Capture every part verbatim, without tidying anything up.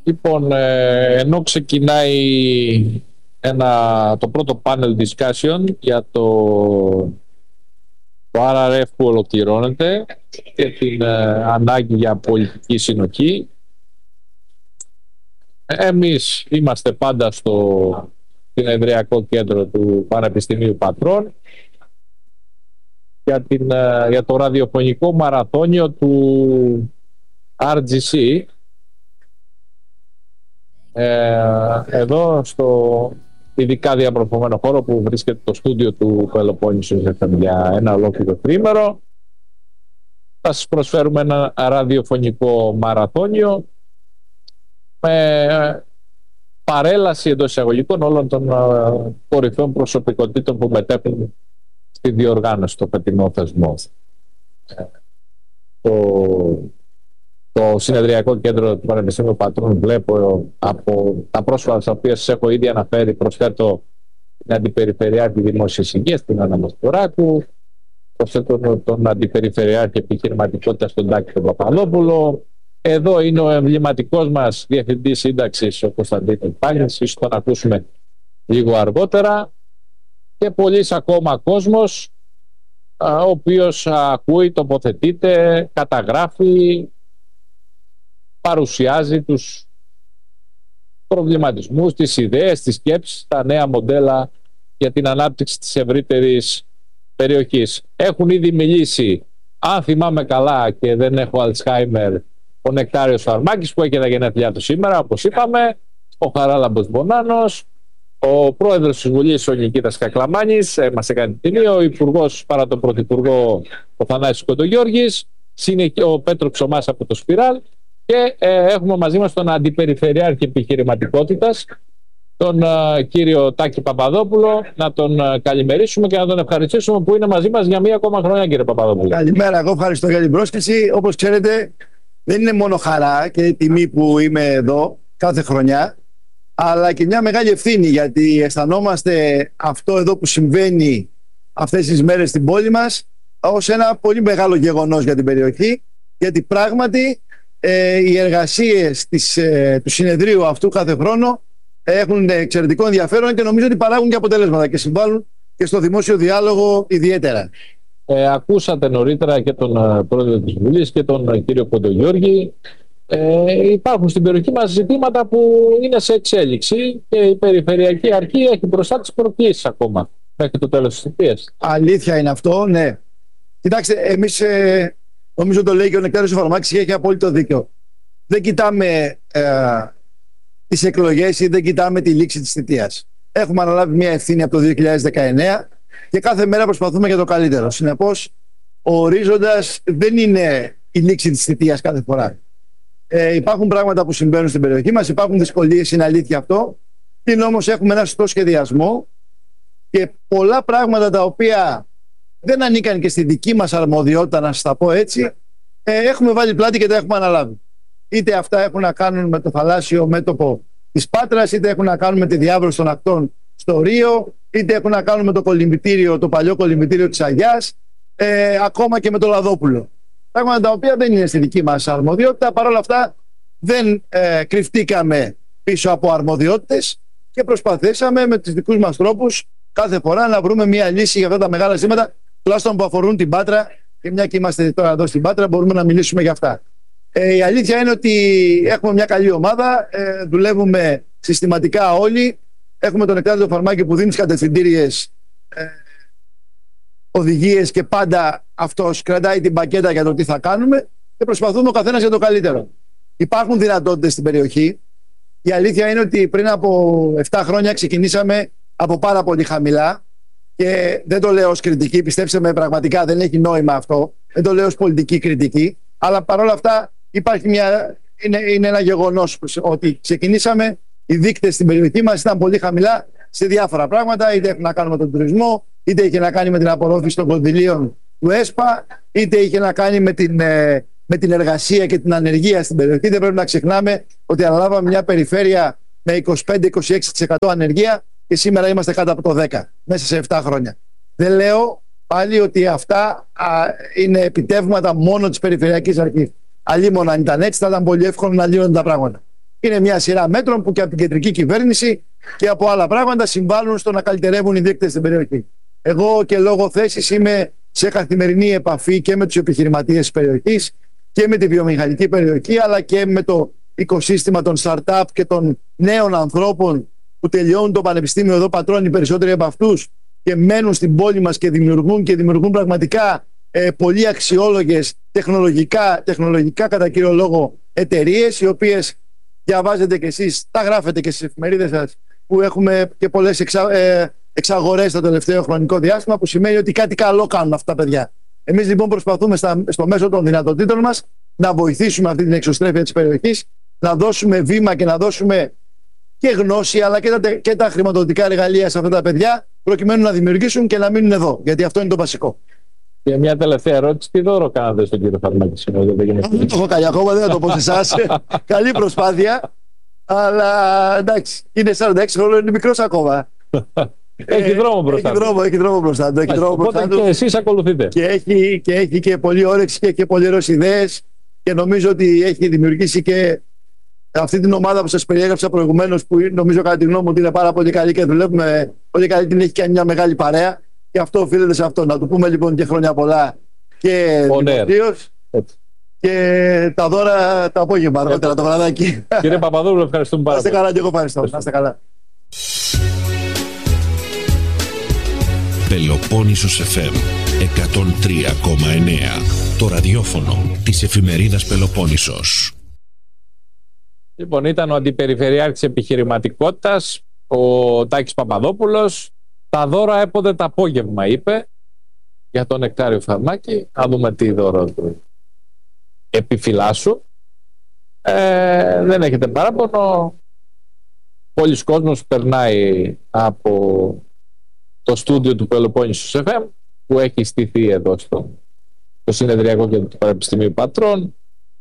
Λοιπόν, ε, ενώ ξεκινάει ένα, το πρώτο panel discussion για το, το αρ αρ εφ που ολοκληρώνεται και την ε, ανάγκη για πολιτική συνοχή, εμείς είμαστε πάντα στο συνεδριακό κέντρο του Πανεπιστημίου Πατρών για, την, ε, για το ραδιοφωνικό μαραθώνιο του αρ τζι σι. Ε, εδώ στο ειδικά διαμορφωμένο χώρο που βρίσκεται το στούντιο του Πελοπόννησου για ένα ολόκληρο τρίμερο, θα σας προσφέρουμε ένα ραδιοφωνικό μαραθώνιο με παρέλαση εντός εισαγωγικών όλων των uh, κορυφαίων προσωπικότητων που μετέχουν στη διοργάνωση του φετινό θεσμό. Ε, το Το συνεδριακό κέντρο του Πανεπιστημίου Πατρών, βλέπω από τα πρόσφατα στα οποία σας έχω ήδη αναφέρει, προσθέτω την Αντιπεριφερειάρχη Δημόσιας Υγείας, την Άννα Μαστοράκου, προσθέτω τον, τον Αντιπεριφερειάρχη Επιχειρηματικότητας, τον Τάκη τον Παπαδόπουλο. Εδώ είναι ο εμβληματικός μας Διευθυντής Σύνταξης, ο Κωνσταντίνος Πάνης, ίσως τον ακούσουμε λίγο αργότερα, και πολλοί ακόμα κόσμος, ο οποίος ακούει, τοποθετείται, καταγράφει, παρουσιάζει τους προβληματισμούς, τις ιδέες, τις σκέψεις, τα νέα μοντέλα για την ανάπτυξη της ευρύτερης περιοχής. Έχουν ήδη μιλήσει, αν θυμάμαι καλά και δεν έχω Αλτσχάιμερ, ο Νεκτάριος Φαρμάκης που έχει τα γενέθλιά του σήμερα, όπως είπαμε, ο Χαράλαμπος Μπονάνος, ο πρόεδρος της Βουλής, ο Νικήτας Κακλαμάνης, ε, μας έκανε την τιμή, ο υπουργός παρά τον πρωθυπουργό, ο Θανάσης Κοντογιώργης, ο Πέτρο Ξωμάς από το Σπιράλ. Και ε, έχουμε μαζί μας τον Αντιπεριφερειάρχη Επιχειρηματικότητας, τον ε, κύριο Τάκη Παπαδόπουλο, να τον ε, καλημερίσουμε και να τον ευχαριστήσουμε που είναι μαζί μας για μία ακόμα χρονιά, κύριε Παπαδόπουλο. Καλημέρα, εγώ ευχαριστώ για την πρόσκληση. Όπως ξέρετε, δεν είναι μόνο χαρά και τιμή που είμαι εδώ κάθε χρονιά, αλλά και μια μεγάλη ευθύνη, γιατί αισθανόμαστε αυτό εδώ που συμβαίνει αυτές τις μέρες στην πόλη μας ως ένα πολύ μεγάλο γεγονός για την περιοχή, γιατί πράγματι Ε, οι εργασίες της, ε, του συνεδρίου αυτού κάθε χρόνο έχουν εξαιρετικό ενδιαφέρον και νομίζω ότι παράγουν και αποτελέσματα και συμβάλλουν και στο δημόσιο διάλογο ιδιαίτερα. Ε, ακούσατε νωρίτερα και τον uh, πρόεδρο της Βουλής και τον uh, κύριο Κοντογιώργη. Ε, υπάρχουν στην περιοχή μας ζητήματα που είναι σε εξέλιξη και η Περιφερειακή Αρχή έχει μπροστά τις προκλήσεις ακόμα μέχρι το τέλος της θητείας. Αλήθεια είναι αυτό, ναι. Κοιτάξτε, εμείς ε, νομίζω το λέει και ο Νεκτάριος Φαρμάκης και έχει απόλυτο δίκιο. Δεν κοιτάμε ε, τις εκλογές ή δεν κοιτάμε τη λήξη της θητείας. Έχουμε αναλάβει μια ευθύνη από το δύο χιλιάδες δεκαεννέα και κάθε μέρα προσπαθούμε για το καλύτερο. Συνεπώς, ο ορίζοντας δεν είναι η λήξη της θητείας κάθε φορά. Ε, υπάρχουν πράγματα που συμβαίνουν στην περιοχή μας, υπάρχουν δυσκολίες, είναι αλήθεια αυτό. Είναι όμως έχουμε ένα σωστό σχεδιασμό και πολλά πράγματα τα οποία δεν ανήκαν και στη δική μας αρμοδιότητα, να σας τα πω έτσι, ε, έχουμε βάλει πλάτη και τα έχουμε αναλάβει. Είτε αυτά έχουν να κάνουν με το θαλάσσιο μέτωπο της Πάτρας, είτε έχουν να κάνουν με τη διάβρωση των ακτών στο Ρίο, είτε έχουν να κάνουν με το κολυμβητήριο, το παλιό κολυμβητήριο της Αγιάς, ε, ακόμα και με το Λαδόπουλο. Πράγματα τα οποία δεν είναι στη δική μας αρμοδιότητα. Παρ' όλα αυτά δεν ε, κρυφτήκαμε πίσω από αρμοδιότητες και προσπαθήσαμε με τους δικούς μας τρόπους κάθε φορά να βρούμε μια λύση για αυτά τα μεγάλα ζήματα, τουλάχιστον που αφορούν την Πάτρα, και μια και είμαστε τώρα εδώ στην Πάτρα, μπορούμε να μιλήσουμε για αυτά. Ε, η αλήθεια είναι ότι έχουμε μια καλή ομάδα, ε, δουλεύουμε συστηματικά όλοι. Έχουμε τον Νεκτάριο Φαρμάκη που δίνει τις κατευθυντήριες ε, οδηγίες και πάντα αυτός κρατάει την πακέτα για το τι θα κάνουμε και προσπαθούμε ο καθένας για το καλύτερο. Υπάρχουν δυνατότητες στην περιοχή. Η αλήθεια είναι ότι πριν από επτά χρόνια ξεκινήσαμε από πάρα πολύ χαμηλά. Και δεν το λέω ως κριτική, πιστέψτε με, πραγματικά δεν έχει νόημα αυτό. Δεν το λέω ως πολιτική κριτική. Αλλά παρόλα αυτά υπάρχει μια, είναι, είναι ένα γεγονός ότι ξεκινήσαμε, οι δείκτες στην περιοχή μας ήταν πολύ χαμηλά σε διάφορα πράγματα. Είτε έχουν να κάνουν με τον τουρισμό, είτε είχε να κάνει με την απορρόφηση των κονδυλίων του ΕΣΠΑ, είτε είχε να κάνει με την, με την εργασία και την ανεργία στην περιοχή. Δεν πρέπει να ξεχνάμε ότι αναλάβαμε μια περιφέρεια με είκοσι πέντε με είκοσι έξι τοις εκατό ανεργία. Και σήμερα είμαστε κάτω από το δέκα μέσα σε επτά χρόνια. Δεν λέω πάλι ότι αυτά α, είναι επιτεύγματα μόνο της Περιφερειακής Αρχής. Αλλήμον αν ήταν έτσι θα ήταν πολύ εύκολο να λύνονται τα πράγματα. Είναι μια σειρά μέτρων που και από την κεντρική κυβέρνηση και από άλλα πράγματα συμβάλλουν στο να καλυτερεύουν οι δείκτες στην περιοχή. Εγώ και λόγω θέσης είμαι σε καθημερινή επαφή και με τους επιχειρηματίες της περιοχής και με τη βιομηχανική περιοχή, αλλά και με το οικοσύστημα των startup και των νέων ανθρώπων που τελειώνουν το πανεπιστήμιο εδώ Πατρών, οι περισσότεροι από αυτούς, και μένουν στην πόλη μας και δημιουργούν και δημιουργούν πραγματικά ε, πολύ αξιόλογες τεχνολογικά, τεχνολογικά κατά κύριο λόγο εταιρείες, οι οποίες διαβάζετε και εσείς, τα γράφετε και στις εφημερίδες σας, που έχουμε και πολλές εξα, ε, εξαγορές το τελευταίο χρονικό διάστημα, που σημαίνει ότι κάτι καλό κάνουν αυτά τα παιδιά. Εμείς λοιπόν προσπαθούμε στα, στο μέσο των δυνατοτήτων μας να βοηθήσουμε αυτή την εξωστρέφεια της περιοχής, να δώσουμε βήμα και να δώσουμε και γνώση, αλλά και τα, και τα χρηματοδοτικά εργαλεία σε αυτά τα παιδιά, προκειμένου να δημιουργήσουν και να μείνουν εδώ. Γιατί αυτό είναι το βασικό. Και μια τελευταία ερώτηση: τι δώρο κάνατε στον κύριο Φαρμάκη σήμερα? Δεν το έχω κάνει ακόμα, δεν θα το πω σε εσάς. Καλή προσπάθεια. Αλλά εντάξει, είναι σαράντα έξι χρόνων, είναι μικρός ακόμα. Έχει δρόμο μπροστά του. Έχει δρόμο, έχει δρόμο μπροστά του. Έχει δρόμο μπροστά του. Και εσείς ακολουθείτε. Και έχει, και έχει και πολλή όρεξη και, και πολλές ιδέες. Και νομίζω ότι έχει δημιουργήσει και αυτή την ομάδα που σας περιέγραψα προηγουμένως, που νομίζω κατά τη γνώμη μου ότι είναι πάρα πολύ καλή και δουλεύουμε πολύ καλή. Την έχει κάνει μια μεγάλη παρέα. Και αυτό οφείλεται σε αυτό. Να του πούμε λοιπόν και χρόνια πολλά και δημοσίως. Και τα δώρα το απόγευμα, αργότερα το βραδάκι. Κύριε Παπαδόπουλο, ευχαριστούμε πάρα πολύ. Να είστε καλά, και εγώ ευχαριστώ. Να είστε καλά. Πελοπόννησος εφ εμ εκατόν τρία κόμμα εννέα, το ραδιόφωνο της εφημερίδας Πελοπόννησος. Λοιπόν, ήταν ο Αντιπεριφερειάρχης Επιχειρηματικότητας, ο Τάκης Παπαδόπουλος. Τα δώρα έπονται το απόγευμα, είπε, για τον Νεκτάριο Φαρμάκη. Να δούμε τι δώρο του επιφυλάσσου. Ε, δεν έχετε παράπονο. Πολλοί κόσμος περνάει από το στούντιο του Πελοπόννησος εφ εμ, που έχει στηθεί εδώ στο, στο συνεδριακό κέντρο του Πανεπιστημίου Πατρών,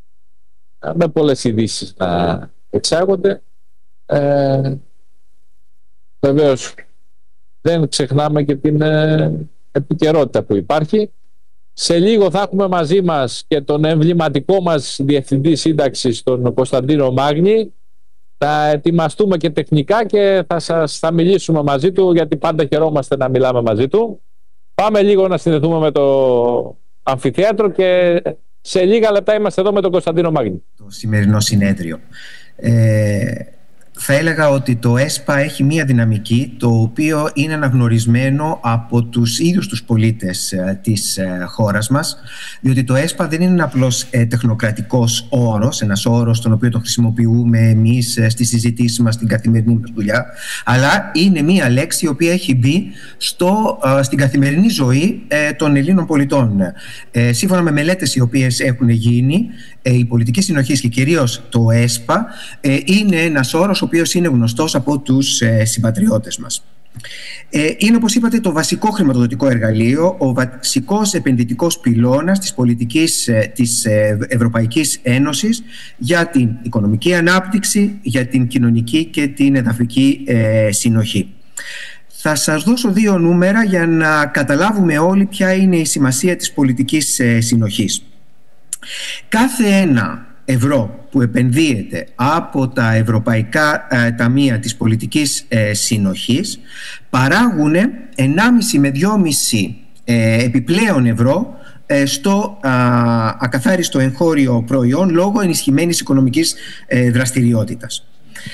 με πολλές ειδήσεις να εξάγονται. Ε, βεβαίως δεν ξεχνάμε και την ε, επικαιρότητα που υπάρχει. Σε λίγο θα έχουμε μαζί μας και τον εμβληματικό μας Διευθυντή Σύνταξης, τον Κωνσταντίνο Μάγνη. Θα ετοιμαστούμε και τεχνικά και θα, σας, θα μιλήσουμε μαζί του, γιατί πάντα χαιρόμαστε να μιλάμε μαζί του. Πάμε λίγο να συνδεθούμε με το αμφιθέατρο και σε λίγα λεπτά είμαστε εδώ με τον Κωνσταντίνο Μάγνη. Το σημερινό συνέδριο. Ε... Θα έλεγα ότι το ΕΣΠΑ έχει μία δυναμική, το οποίο είναι αναγνωρισμένο από τους ίδιους τους πολίτες ε, της ε, χώρας μας, διότι το ΕΣΠΑ δεν είναι απλώς ε, τεχνοκρατικός όρος, ένας όρος τον οποίο τον χρησιμοποιούμε εμείς ε, στις συζητήσεις μας, στην καθημερινή μας δουλειά, αλλά είναι μία λέξη η οποία έχει μπει στο, ε, στην καθημερινή ζωή ε, των Ελλήνων πολιτών. Ε, σύμφωνα με μελέτες οι οποίες έχουν γίνει, ε, η πολιτική συνοχής και κυρίως το ΕΣΠΑ ε, είναι ένας όρος ο οποίος είναι γνωστός από τους ε, συμπατριώτες μας. Ε, είναι, όπως είπατε, το βασικό χρηματοδοτικό εργαλείο, ο βασικός επενδυτικός πυλώνας της πολιτικής ε, της ε, Ευρωπαϊκής Ένωσης για την οικονομική ανάπτυξη, για την κοινωνική και την εδαφική ε, συνοχή. Θα σας δώσω δύο νούμερα για να καταλάβουμε όλοι ποια είναι η σημασία της πολιτικής ε, συνοχής. Κάθε ένα ευρώ που επενδύεται από τα ευρωπαϊκά ε, ταμεία της πολιτικής ε, συνοχής παράγουν ενάμιση με δυόμιση ε, επιπλέον ευρώ ε, στο α, ακαθάριστο εγχώριο προϊόν λόγω ενισχυμένης οικονομικής ε, δραστηριότητας.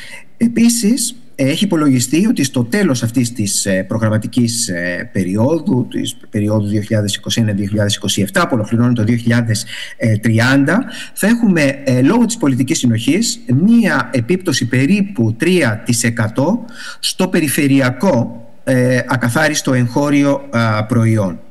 Επίσης, έχει υπολογιστεί ότι στο τέλος αυτής της προγραμματικής περίοδου, της περίοδου δύο χιλιάδες είκοσι ένα με δύο χιλιάδες είκοσι επτά, που ολοκληρώνει το δύο χιλιάδες τριάντα, θα έχουμε λόγω της πολιτικής συνοχής μία επίπτωση περίπου τρία τοις εκατό στο περιφερειακό ακαθάριστο εγχώριο προϊόν.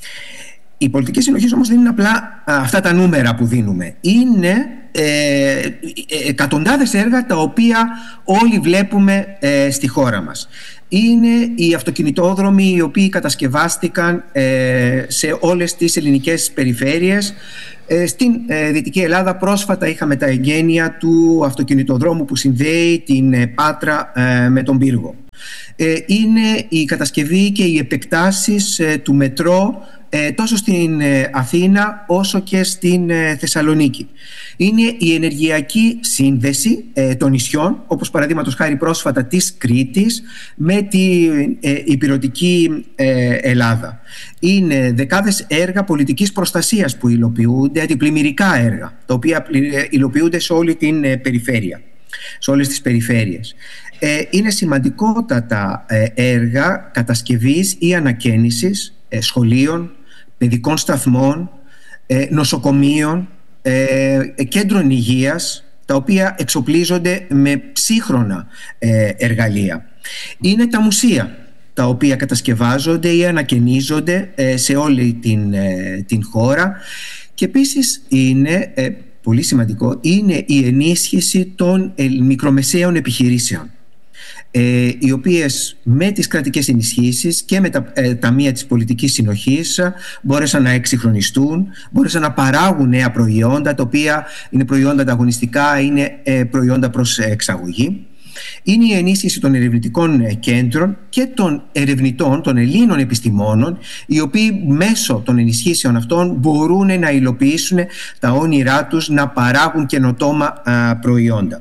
Η πολιτική συνοχής όμως δεν είναι απλά αυτά τα νούμερα που δίνουμε. Είναι ε, εκατοντάδες έργα τα οποία όλοι βλέπουμε ε, στη χώρα μας. Είναι οι αυτοκινητόδρομοι οι οποίοι κατασκευάστηκαν ε, σε όλες τις ελληνικές περιφέρειες. Ε, στην ε, Δυτική Ελλάδα πρόσφατα είχαμε τα εγγένεια του αυτοκινητοδρόμου που συνδέει την ε, Πάτρα ε, με τον Πύργο. Ε, είναι η κατασκευή και οι επεκτάσεις ε, του μετρό ε, τόσο στην ε, Αθήνα όσο και στην ε, Θεσσαλονίκη. Είναι η ενεργειακή σύνδεση ε, των νησιών, όπως παραδείγματος χάρη πρόσφατα της Κρήτης με την ε, ηπειρωτική ε, Ελλάδα. Είναι δεκάδες έργα πολιτικής προστασίας που υλοποιούνται, αντιπλημμυρικά έργα, τα οποία υλοποιούνται σε όλη την ε, περιφέρεια, σε όλες τις περιφέρειες. Ε, είναι σημαντικότατα ε, έργα κατασκευής ή ανακαίνησης ε, σχολείων, παιδικών σταθμών, ε, νοσοκομείων, ε, κέντρων υγείας, τα οποία εξοπλίζονται με σύγχρονα ε, εργαλεία. Είναι τα μουσεία, τα οποία κατασκευάζονται ή ανακαινίζονται ε, σε όλη την, ε, την χώρα, και επίσης είναι ε, πολύ σημαντικό, είναι η ενίσχυση των ε, μικρομεσαίων επιχειρήσεων, ε, οι οποίες με τις κρατικές ενισχύσεις και με τα ε, ταμεία της πολιτικής συνοχής μπόρεσαν να εξυγχρονιστούν, μπόρεσαν να παράγουν νέα προϊόντα, τα οποία είναι προϊόντα ανταγωνιστικά, είναι ε, προϊόντα προς εξαγωγή. Είναι η ενίσχυση των ερευνητικών κέντρων και των ερευνητών, των Ελλήνων επιστημόνων, οι οποίοι μέσω των ενισχύσεων αυτών μπορούν να υλοποιήσουν τα όνειρά τους να παράγουν καινοτόμα α, προϊόντα.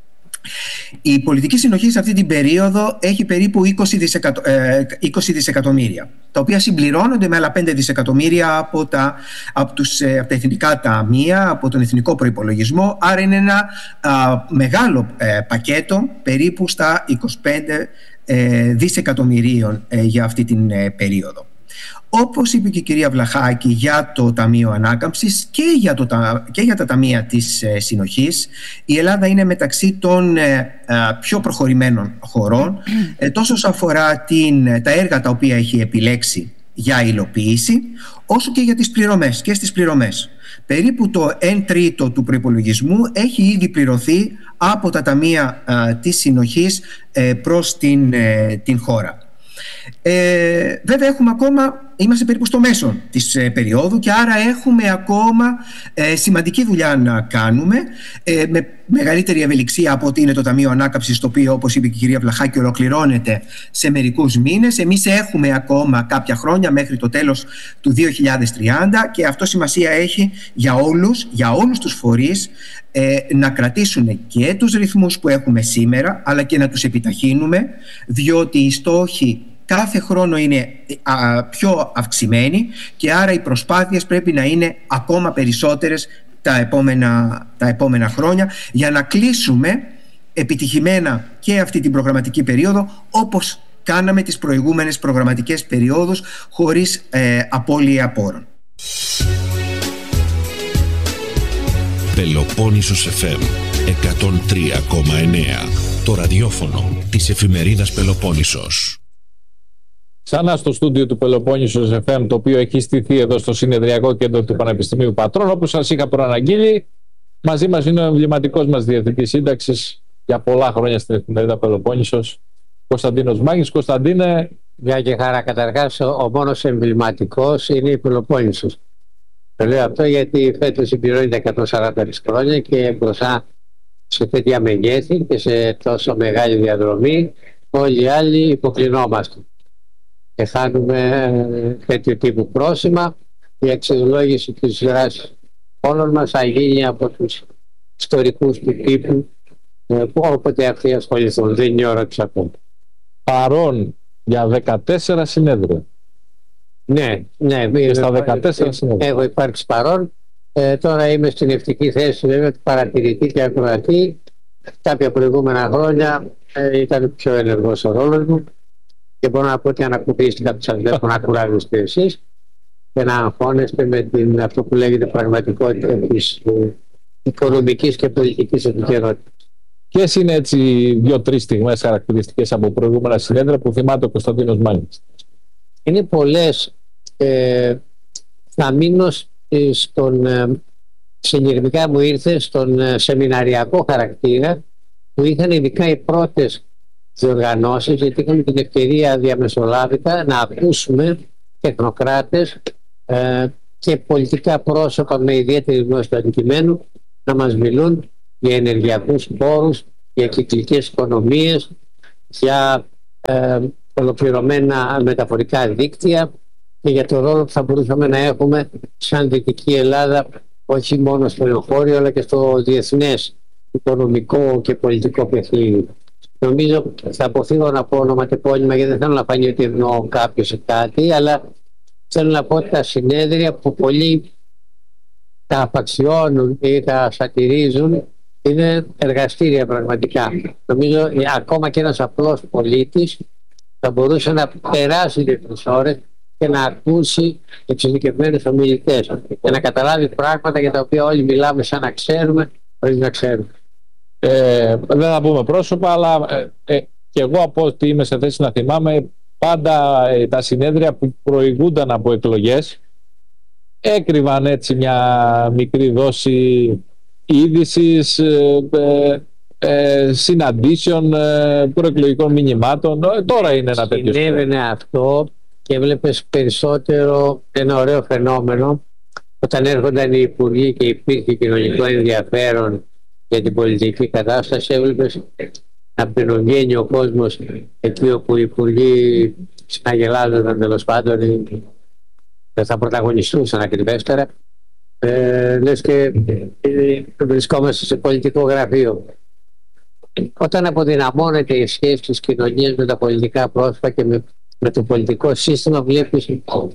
Η πολιτική συνοχή σε αυτή την περίοδο έχει περίπου είκοσι δισεκατομμύρια, τα οποία συμπληρώνονται με άλλα πέντε δισεκατομμύρια από τα, από τους, από τα εθνικά ταμεία, από τον εθνικό προϋπολογισμό. Άρα είναι ένα α, μεγάλο ε, πακέτο, περίπου στα είκοσι πέντε ε, δισεκατομμυρίων ε, για αυτή την ε, περίοδο. Όπως είπε και η κυρία Βλαχάκη για το Ταμείο Ανάκαμψης και για, το, και για τα ταμεία της ε, συνοχής, η Ελλάδα είναι μεταξύ των ε, ε, πιο προχωρημένων χωρών, ε, τόσο όσον αφορά την, τα έργα τα οποία έχει επιλέξει για υλοποίηση, όσο και για τις πληρωμές και στις πληρωμές. Περίπου το ένα τρίτο του προϋπολογισμού έχει ήδη πληρωθεί από τα ταμεία ε, της συνοχής ε, προς την, ε, την χώρα. Ε, βέβαια έχουμε ακόμα, είμαστε περίπου στο μέσο της ε, περίοδου, και άρα έχουμε ακόμα ε, σημαντική δουλειά να κάνουμε, ε, με μεγαλύτερη ευελιξία από ότι είναι το Ταμείο Ανάκαμψης, το οποίο, όπως είπε και η κυρία Βλαχάκη, ολοκληρώνεται σε μερικούς μήνες. Εμείς έχουμε ακόμα κάποια χρόνια μέχρι το τέλος του δύο χιλιάδες τριάντα, και αυτό σημασία έχει για όλους, για όλους τους φορείς, ε, να κρατήσουν και τους ρυθμούς που έχουμε σήμερα, αλλά και να τους επιταχύνουμε, διότι οι στόχοι κάθε χρόνο είναι α, πιο αυξημένοι, και άρα οι προσπάθειες πρέπει να είναι ακόμα περισσότερες τα επόμενα, τα επόμενα χρόνια, για να κλείσουμε επιτυχημένα και αυτή την προγραμματική περίοδο, όπως κάναμε τις προηγούμενες προγραμματικές περιόδους, χωρίς ε, απώλεια πόρων. Πελοπόννησος εφ εμ εκατόν τρία κόμμα εννέα, το ραδιόφωνο της εφημερίδας Πελοπόννησος. Ξανά στο στούντιο του Πελοπόννησος εφ εμ, το οποίο έχει στηθεί εδώ στο Συνεδριακό Κέντρο του Πανεπιστημίου Πατρών. Όπως σας είχα προαναγγείλει, μαζί μας είναι ο εμβληματικός μας διευθυντής σύνταξης για πολλά χρόνια στην εφημερίδα Πελοπόννησος, Κωνσταντίνος Μάγης. Κωνσταντίνε. Γεια και χαρά. Καταρχάς, ο μόνος εμβληματικός είναι η Πελοπόννησος. Το λέω αυτό γιατί φέτος συμπληρώνει τα εκατόν σαράντα χρόνια, και μπροστά σε τέτοια μεγέθη και σε τόσο μεγάλη διαδρομή, όλοι οι άλλοι υποκλεινόμαστε και χάνουμε τέτοιου τύπου πρόσημα. Η αξιολόγηση της δράσης όλων μας θα γίνει από τους ιστορικούς του τύπου, που όποτε αυτοί ασχοληθούν. Δεν είναι ώρα ακόμα. Παρόν για δεκατέσσερα συνέδρια. Ναι, ναι. Και στα δεκατέσσερα συνέδρια. Έχω υπάρξει παρόν. Ε, τώρα είμαι στην ευτυχή θέση, βέβαια, ότι παρατηρητή και ακροατή. Κάποια προηγούμενα χρόνια ε, ήταν πιο ενεργός ο ρόλος μου, και μπορώ να πω ότι ανακουφίστηκα που σας βλέπω να κουράζεστε εσείς και να αγχώνεστε με την, αυτό που λέγεται πραγματικότητα της ε, οικονομικής και πολιτικής επικαιρότητας. Ποιες είναι έτσι δύο-τρεις στιγμές χαρακτηριστικές από προηγούμενα συνέδρια που θυμάται ο Κωνσταντίνος Μάγης? Είναι πολλές. Ε, θα μείνω στον, ε, συνειρμικά μου ήρθε στον ε, σεμιναριακό χαρακτήρα που είχαν ειδικά οι πρώτες διοργανώσεις, γιατί είχαμε την ευκαιρία διαμεσολάβητα να ακούσουμε τεχνοκράτες ε, και πολιτικά πρόσωπα με ιδιαίτερη γνώση του αντικειμένου να μας μιλούν για ενεργειακούς πόρους, για κυκλικές οικονομίες, για ε, ολοκληρωμένα μεταφορικά δίκτυα, και για το ρόλο που θα μπορούσαμε να έχουμε σαν Δυτική Ελλάδα, όχι μόνο στο εγχώριο αλλά και στο διεθνές οικονομικό και πολιτικό παιχνίδι. Νομίζω θα αποφύγω να πω ονοματεπώνυμα γιατί δεν θέλω να φανεί ότι εννοώ κάποιο σε κάτι, αλλά θέλω να πω ότι τα συνέδρια που πολλοί τα απαξιώνουν ή τα σατυρίζουν είναι εργαστήρια πραγματικά. Νομίζω ακόμα και ένας απλός πολίτης θα μπορούσε να περάσει τις ώρες και να ακούσει εξειδικευμένους ομιλητές και να καταλάβει πράγματα για τα οποία όλοι μιλάμε σαν να ξέρουμε χωρίς να ξέρουμε. Ε, δεν θα πούμε πρόσωπα, αλλά ε, ε, και εγώ από ό,τι είμαι σε θέση να θυμάμαι, πάντα ε, τα συνέδρια που προηγούνταν από εκλογές έκρυβαν έτσι μια μικρή δόση είδησης, ε, ε, ε, συναντήσεων, ε, προεκλογικών μηνυμάτων. Ε, τώρα είναι ένα τέτοιο. Συνέβαινε αυτό και έβλεπες περισσότερο ένα ωραίο φαινόμενο όταν έρχονταν οι υπουργοί και υπήρχε κοινωνικό ενδιαφέρον για την πολιτική κατάσταση. Έβλεπες να πυρογγένει ο κόσμος εκεί όπου οι υπουργοί συναγελάζονταν, τέλος πάντων δεν θα πρωταγωνιστούσαν ακριβέστερα. Ε, λες και ε, βρισκόμαστε σε πολιτικό γραφείο. Όταν αποδυναμώνεται η σχέση της κοινωνίας με τα πολιτικά πρόσωπα και με, με το πολιτικό σύστημα, βλέπεις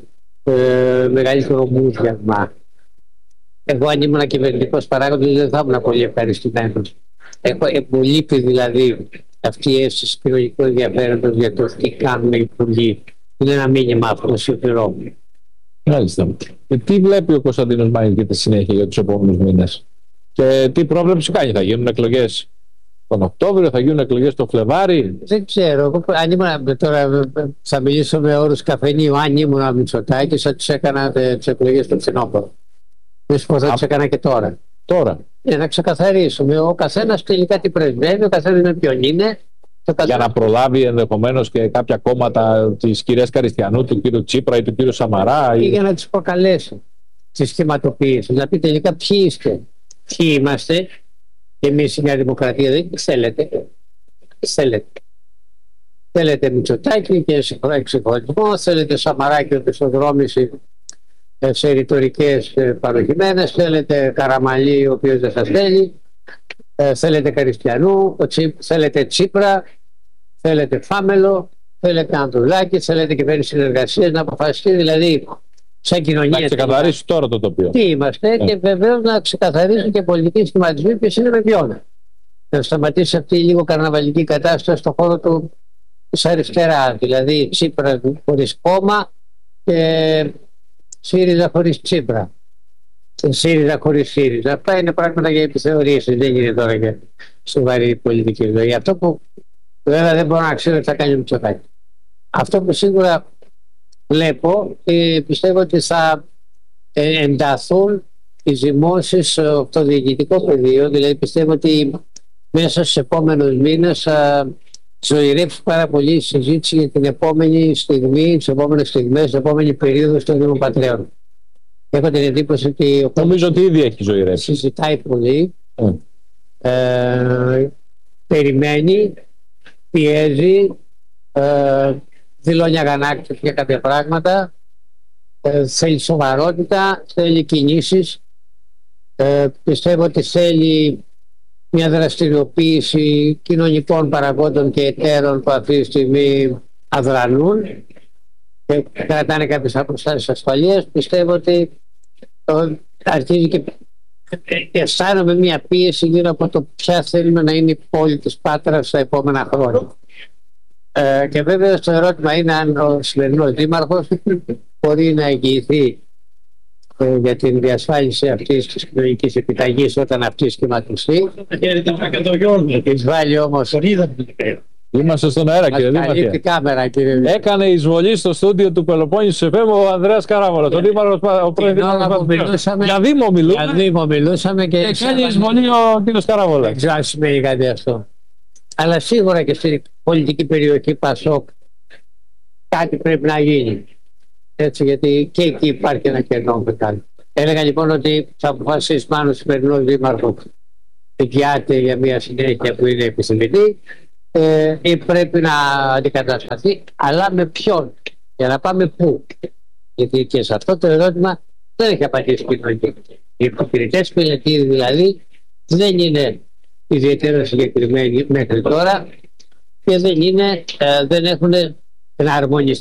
ε, μεγαλύτερο μούδιαγμα. Εγώ αν ήμουν κυβερνητικός παράγοντας δεν θα ήμουν πολύ ευχαριστημένος. Έχω εμπολείπει δηλαδή αυτή η αίσθηση κοινωνικού ενδιαφέροντος για το τι κάνουν οι υπουργοί. Είναι ένα μήνυμα αυτό συμφερό. Μάλιστα. Και τι βλέπει ο Κωνσταντίνος Μάγης για τη συνέχεια για τους επόμενους μήνες και τι πρόβλεψη κάνει? Θα γίνουν εκλογές τον Οκτώβριο, θα γίνουν εκλογές τον Φλεβάρι? Δεν ξέρω. Αν ήμουν, τώρα θα μιλήσω με όρους καφενείου. Αν ήμουν ο Μητσοτάκης θα τους έκανα τις εκλογές στο φθινόπωρο. Δεν θα τους έκανα και τώρα. Τώρα. Ναι, να ξεκαθαρίσουμε. Ο καθένας τελικά τι πρεσβεύει, ο καθένας με ποιον είναι. Για να προλάβει ενδεχομένως και κάποια κόμματα της κυρίας Καριστιανού, του κύριου Τσίπρα ή του κύριου Σαμαρά. Ή για να τις προκαλέσει, τις σχηματοποιήσεις. Να πει τελικά ποιοι είστε, ποιοι είμαστε. Και εμείς η Νέα Δημοκρατία δεν θέλετε. Θέλετε. Θέλετε Μητσοτάκη και εξυγχρονισμό, θέλετε Σαμαρά και οπισθοδρόμηση σε ρητορικές παροχημένες, θέλετε Καραμαλή ο οποίος δεν σας θέλει, θέλετε Καριστιανού, θέλετε Τσίπρα, θέλετε Φάμελο, θέλετε Ανδρουλάκη, θέλετε κυβέρνηση συνεργασίας, να αποφασιστεί δηλαδή σαν κοινωνία. Να ξεκαθαρίσει τώρα το τοπίο. Τι είμαστε yeah. Και βεβαίως να ξεκαθαρίσουν και πολιτικοί σχηματισμοί ποιος είναι με ποιον. Να σταματήσει αυτή η λίγο καρναβαλική κατάσταση στον χώρο του της αριστεράς. Δηλαδή Τσίπρα χωρίς κόμμα και ΣΥΡΙΖΑ χωρίς Τσίπρα. Και ΣΥΡΙΖΑ χωρίς ΣΥΡΙΖΑ. Αυτά είναι πράγματα για επιθεωρήσεις. Δεν γίνεται τώρα για σοβαρή πολιτική ζωή. Αυτό που βέβαια δεν μπορώ να ξέρω τι θα κάνει ο Μητσοτάκης. Αυτό που σίγουρα βλέπω και πιστεύω ότι θα ενταθούν οι ζυμώσεις στο διοικητικό πεδίο. Δηλαδή πιστεύω ότι μέσα στους επόμενους μήνες θα ζωηρεύσει πάρα πολύ η συζήτηση για την επόμενη στιγμή, τις επόμενες στιγμές, την επόμενη περίοδο των Δημοπατρέων. Έχω την εντύπωση ότι ο νομίζω ότι ήδη έχει ζωηρεύσει. Συζητάει πολύ, mm. ε, περιμένει, πιέζει, ε, δηλώνει αγανάκτηση για κάποια πράγματα, ε, θέλει σοβαρότητα, θέλει κινήσεις, ε, πιστεύω ότι θέλει μια δραστηριοποίηση κοινωνικών παραγόντων και εταίρων που αυτή τη στιγμή αδρανούν και κρατάνε κάποιες αποστάσεις ασφαλείας. Πιστεύω ότι αρχίζει και αισθάνομαι μια πίεση γύρω από το ποια θέλουμε να είναι η πόλη της Πάτρας στα επόμενα χρόνια. Ε, και βέβαια το ερώτημα είναι αν ο σημερινός δήμαρχος μπορεί να εγγυηθεί ε, για την διασφάλιση αυτής της κοινωνικής επιταγής όταν αυτή σχηματιστεί. Εισβάλλει όμως. Είμαστε στον αέρα, κύριε Δήμαρχε. Κάμερα, κύριε. Έκανε εισβολή στο στούντιο του Πελοπόννησου εφ εμ ο Ανδρέας Καράβολος, ο δήμαρχος, ο πρώην δήμαρχος. Για Δήμο μιλούμε. Για Δήμο μιλούσαμε και έκανε εισβολή ο κύριος Καράβολος. Δεν ξέρω αν σημαίνει κάτι αυτό. Αλλά σίγουρα και στην πολιτική περιοχή Πασόκ κάτι πρέπει να γίνει. Έτσι, γιατί και εκεί υπάρχει ένα κενό μεγάλο. Έλεγα λοιπόν ότι θα αποφασίσει μάλλον ο σημερινός δήμαρχος εγγυάται για μια συνέχεια που είναι επιθυμητή ε, ή πρέπει να αντικατασταθεί, αλλά με ποιον, για να πάμε πού. Γιατί και σε αυτό το ερώτημα δεν έχει απαντήσει η κοινωνία. Οι υποκριτές πελετήδοι δηλαδή δεν είναι ιδιαίτερα συγκεκριμένοι μέχρι τώρα και δεν, είναι, ε, δεν έχουν εναρμονιστεί